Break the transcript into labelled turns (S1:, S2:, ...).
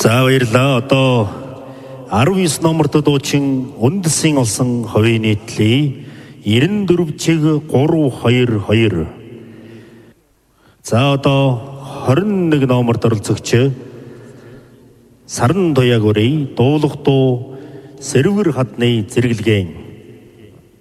S1: За баярлалаа. Одоо 19 номерт дуучин үндэсийн олсон хувийн нийтлээ 94 чиг 322. За одоо 21 номерт оролцогч Саран Туяагурын дуулах дуу Сэрвэр хадны зэрэглэгийн